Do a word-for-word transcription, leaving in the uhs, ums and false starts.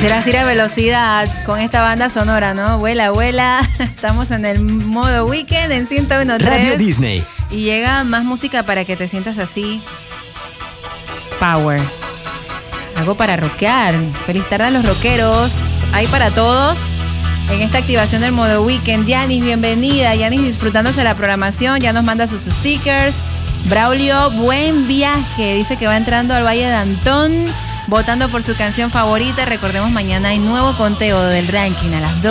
Quisieras ir a velocidad con esta banda sonora, ¿no? Vuela, vuela. Estamos en el modo weekend en ciento uno punto tres. Radio Disney. Y llega más música para que te sientas así. Power. Algo para rockear. Feliz tarde a los rockeros. Hay para todos en esta activación del modo weekend. Yanis, bienvenida. Yanis disfrutándose la programación. Ya nos manda sus stickers. Braulio, buen viaje. Dice que va entrando al Valle de Antón, votando por su canción favorita. Recordemos, mañana hay nuevo conteo del ranking a las dos.